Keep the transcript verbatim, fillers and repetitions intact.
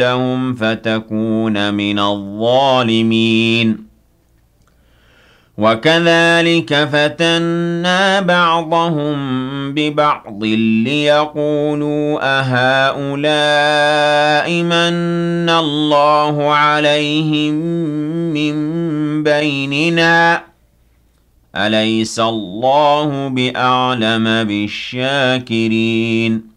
لهم فتكون من الظالمين وكذلك فتنا بعضهم ببعض ليقولوا أهؤلاء من الله عليهم من بيننا أليس الله بأعلم بالشاكرين